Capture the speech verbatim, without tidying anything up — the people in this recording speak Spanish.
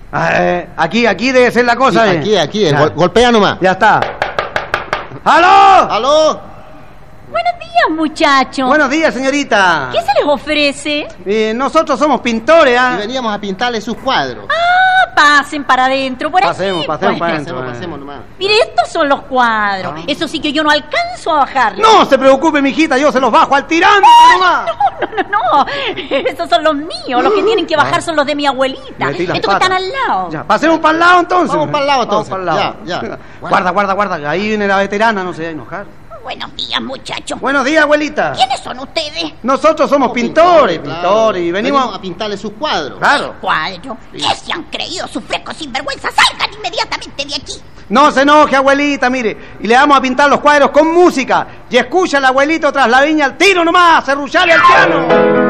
Eh, aquí, aquí debe ser la cosa. Sí, eh. aquí, aquí, Ya. gol- golpea nomás. Ya está. ¡Aló! ¡Aló! Buenos días, muchachos. Buenos días, señorita. ¿Qué se les ofrece? Eh, nosotros somos pintores, Y ¿ah? veníamos a pintarle sus cuadros. Ah, pasen para adentro, por Pasemos, aquí. pasemos pues. para adentro. Pasemos, eh. pasemos nomás. Mire, estos son los cuadros. Ah. Eso sí que yo no alcanzo a bajarlos. No se preocupe, mijita, yo se los bajo al tirante nomás. No, no, no, no. Esos son los míos. Los que tienen que bajar son los de mi abuelita. Metí las Estos que patas. están al lado. Ya, pasemos para el lado entonces. Vamos pa'l lado, Vamos entonces. pa'l lado. Ya, ya. Guarda, guarda, guarda. Ahí viene la veterana, no se va a enojar. Buenos días, muchachos. Buenos días, abuelita. ¿Quiénes son ustedes? Nosotros somos Somos pintores, claro. pintores, y venimos... a pintarle sus cuadros. Claro. Cuadro. ¿Qué se han creído sus frescos sinvergüenza? ¡Salgan inmediatamente de aquí! No se enoje, abuelita, mire. Y le vamos a pintar los cuadros con música. Y escucha al abuelito tras la viña al tiro nomás, a serrucharle al piano.